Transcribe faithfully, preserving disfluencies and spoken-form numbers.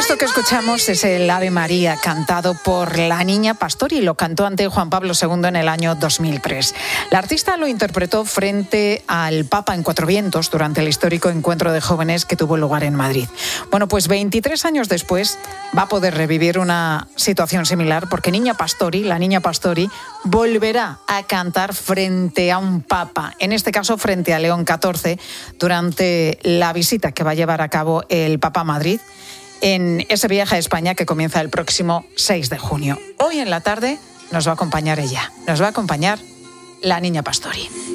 esto que escuchamos es el Ave María cantado por la Niña Pastori. Lo cantó ante Juan Pablo segundo en el año dos mil tres. La artista lo interpretó frente al Papa en Cuatro Vientos durante el histórico encuentro de jóvenes que tuvo lugar en Madrid. Bueno, pues veintitrés años después va a poder revivir una situación similar porque Niña Pastori, la Niña Pastori, volverá a cantar frente a un Papa, en este caso frente a León catorce, durante la visita que va a llevar a cabo el Papa a Madrid en ese viaje a España que comienza el próximo seis de junio. Hoy en la tarde nos va a acompañar ella, nos va a acompañar la Niña Pastori.